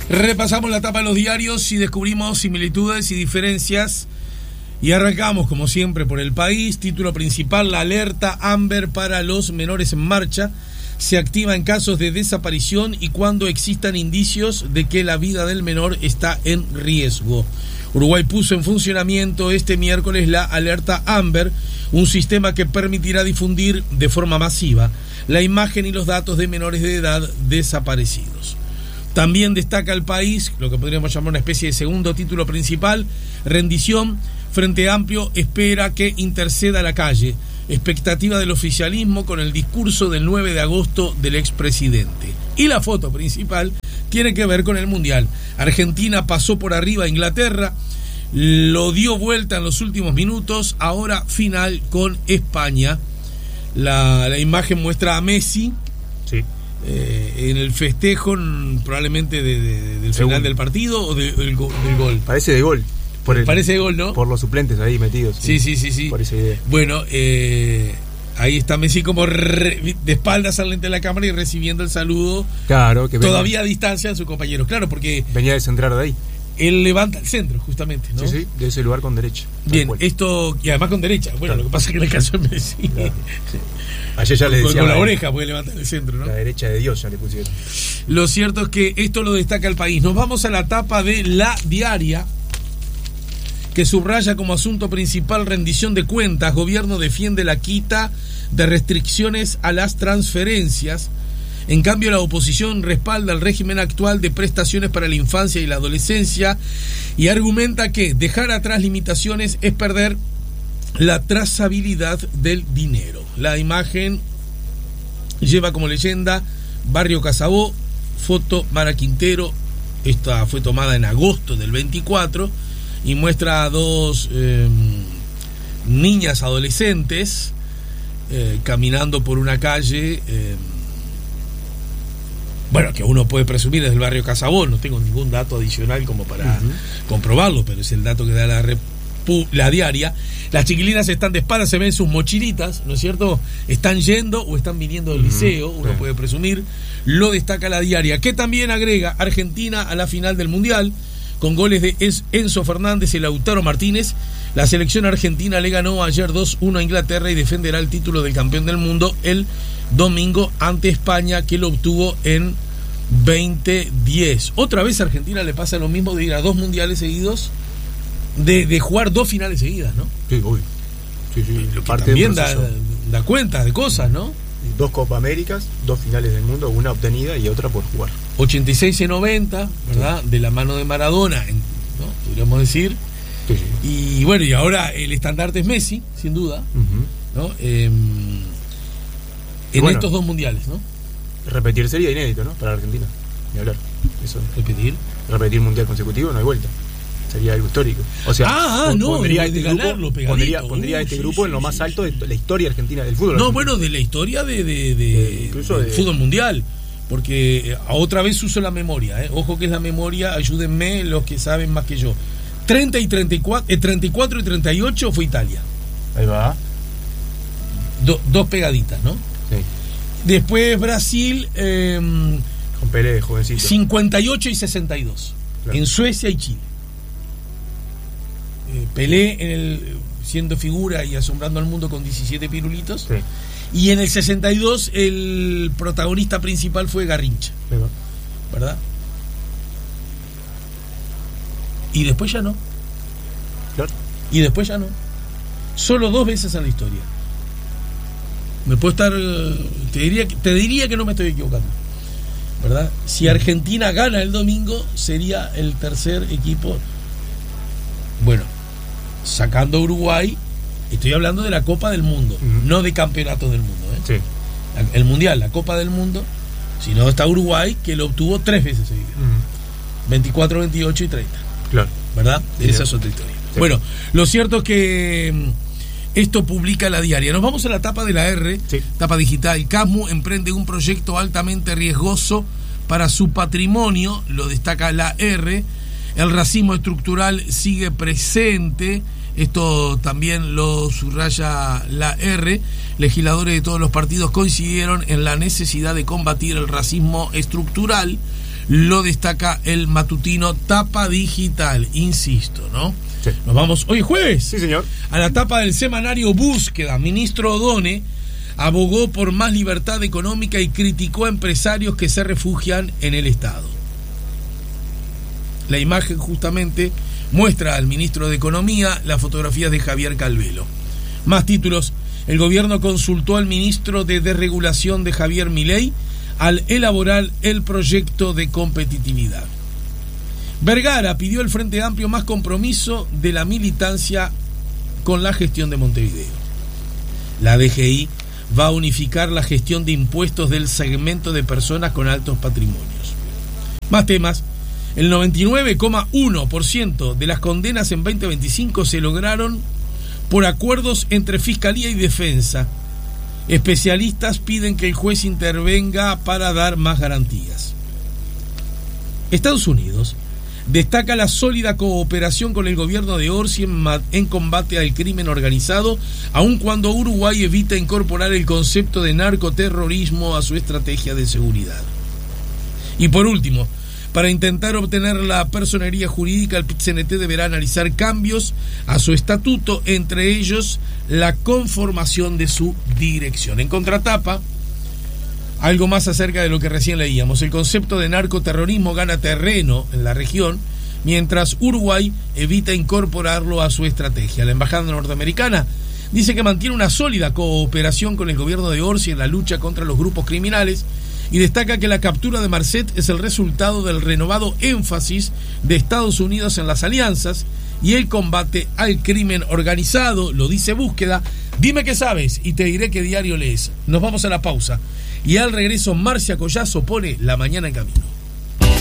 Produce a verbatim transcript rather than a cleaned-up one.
Repasamos la tapa de los diarios y descubrimos similitudes y diferencias. Y arrancamos, como siempre, por El País. Título principal: la alerta Amber para los menores en marcha. Se activa en casos de desaparición y cuando existan indicios de que la vida del menor está en riesgo. Uruguay puso en funcionamiento este miércoles la alerta Amber, un sistema que permitirá difundir de forma masiva la imagen y los datos de menores de edad desaparecidos. También destaca El País, lo que podríamos llamar una especie de segundo título principal: rendición. Frente Amplio espera que interceda la calle. Expectativa del oficialismo con el discurso del nueve de agosto del expresidente. Y la foto principal tiene que ver con el Mundial. Argentina pasó por arriba a Inglaterra, lo dio vuelta en los últimos minutos, ahora final con España. La, la imagen muestra a Messi. Sí. Eh, en el festejo, probablemente de, de, del Según. final del partido o de, del, go, del gol. Parece de gol. Por el, Parece de gol, ¿no? Por los suplentes ahí metidos. Sí, sí, sí, sí. Por esa idea. Bueno, eh, ahí está Messi como re, de espaldas al lente de la cámara y recibiendo el saludo. Claro, que todavía venía a distancia de sus compañeros. Claro, porque venía de centrar de ahí. Él levanta el centro, justamente, ¿no? Sí, sí, de ese lugar con derecha. Bien, esto, y además con derecha. Bueno, claro. Lo que pasa es que en el caso de Messi, claro. Sí. Ayer ya le decía, con, con la oreja puede levantar el centro, ¿no? La derecha de Dios ya le pusieron. Lo cierto es que esto lo destaca El País. Nos vamos a la tapa de La Diaria, que subraya como asunto principal rendición de cuentas. Gobierno defiende la quita de restricciones a las transferencias. En cambio, la oposición respalda el régimen actual de prestaciones para la infancia y la adolescencia y argumenta que dejar atrás limitaciones es perder la trazabilidad del dinero. La imagen lleva como leyenda Barrio Casabó, foto Mara Quintero. Esta fue tomada en agosto del veinticuatro y muestra a dos eh, niñas adolescentes eh, caminando por una calle, eh, bueno, que uno puede presumir es del barrio Casabó. No tengo ningún dato adicional como para uh-huh. comprobarlo, pero es el dato que da la, repu- la Diaria. Las chiquilinas están de espaldas, se ven sus mochilitas, ¿no es cierto? Están yendo o están viniendo del uh-huh. liceo, uno uh-huh. puede presumir. Lo destaca La Diaria, que también agrega Argentina a la final del Mundial, con goles de Enzo Fernández y Lautaro Martínez. La selección argentina le ganó ayer dos uno a Inglaterra y defenderá el título del campeón del mundo el domingo ante España, que lo obtuvo en veinte diez. Otra vez a Argentina le pasa lo mismo de ir a dos mundiales seguidos, de, de jugar dos finales seguidas, ¿no? Sí, uy. Sí, sí. Lo que Parte también da, da cuenta de cosas, ¿no? Dos Copa Américas, dos finales del mundo, una obtenida y otra por jugar. ochenta y seis y noventa, ¿verdad? Sí. De la mano de Maradona, ¿no? Podríamos decir. Sí, sí. Y bueno, y ahora el estandarte es Messi, sin duda, uh-huh. ¿no? Eh, en bueno, estos dos mundiales, ¿no? Repetir sería inédito, ¿no? Para Argentina. Ni hablar. Eso. ¿Repetir? Repetir mundial consecutivo, no hay vuelta. Sería algo histórico. O sea, ah, ah, no, pondría, este de grupo, ganarlo, pegadito. pondría, pondría uh, este sí, grupo sí, en lo más sí, alto sí. de la historia argentina del fútbol. No, argentino. bueno, de la historia de, de, de, de incluso del de, fútbol mundial. Porque a otra vez uso la memoria, ¿eh? Ojo que es la memoria, ayúdenme los que saben más que yo. treinta y treinta y cuatro, eh, treinta y cuatro y treinta y ocho fue Italia. Ahí va. Do, dos pegaditas, ¿no? Sí. Después Brasil, eh, con Pelé, jovencito. cincuenta y ocho y sesenta y dos, claro. En Suecia y Chile. Eh, Pelé en el, siendo figura y asombrando al mundo con diecisiete pirulitos. Sí. Y en el sesenta y dos el protagonista principal fue Garrincha, ¿verdad? Y después ya no. Claro. Y después ya no. Solo dos veces en la historia. Me puedo estar. Te diría, te diría que no me estoy equivocando, ¿verdad? Si Argentina gana el domingo, sería el tercer equipo. Bueno, sacando a Uruguay, estoy hablando de la Copa del Mundo, uh-huh. no de campeonatos del mundo, ¿eh? Sí. El Mundial, la Copa del Mundo. Si no, está Uruguay, que lo obtuvo tres veces seguidas. Uh-huh. veinticuatro, veintiocho y treinta. Claro. ¿Verdad? Sí. Esa es otra historia. Sí. Bueno, lo cierto es que esto publica La Diaria. Nos vamos a la tapa de la R, sí. Tapa digital. Casmu emprende un proyecto altamente riesgoso para su patrimonio, lo destaca La R. El racismo estructural sigue presente. Esto también lo subraya La R. Legisladores de todos los partidos coincidieron en la necesidad de combatir el racismo estructural. lo destaca el matutino Tapa Digital, insisto, ¿no? Sí. Nos vamos hoy jueves. Sí, señor. A la tapa del semanario Búsqueda. Ministro Odone abogó por más libertad económica y criticó a empresarios que se refugian en el Estado. La imagen justamente muestra al ministro de Economía las fotografías de Javier Calvelo. Más títulos. El gobierno consultó al ministro de Desregulación de Javier Milei al elaborar el proyecto de competitividad. Vergara pidió al Frente Amplio más compromiso de la militancia con la gestión de Montevideo. La D G I va a unificar la gestión de impuestos del segmento de personas con altos patrimonios. Más temas. El noventa y nueve coma uno por ciento de las condenas en veinte veinticinco se lograron por acuerdos entre Fiscalía y Defensa. Especialistas piden que el juez intervenga para dar más garantías. Estados Unidos destaca la sólida cooperación con el gobierno de Orsi en, en combate al crimen organizado, aun cuando Uruguay evita incorporar el concepto de narcoterrorismo a su estrategia de seguridad. Y por último, para intentar obtener la personería jurídica, el P I T C N T deberá analizar cambios a su estatuto, entre ellos la conformación de su dirección. En contratapa, algo más acerca de lo que recién leíamos. El concepto de narcoterrorismo gana terreno en la región, mientras Uruguay evita incorporarlo a su estrategia. La embajada norteamericana dice que mantiene una sólida cooperación con el gobierno de Orsi en la lucha contra los grupos criminales y destaca que la captura de Marcet es el resultado del renovado énfasis de Estados Unidos en las alianzas y el combate al crimen organizado. Lo dice Búsqueda. Dime qué sabes y te diré qué diario lees. Nos vamos a la pausa y al regreso Marcia Collazo pone La Mañana en Camino.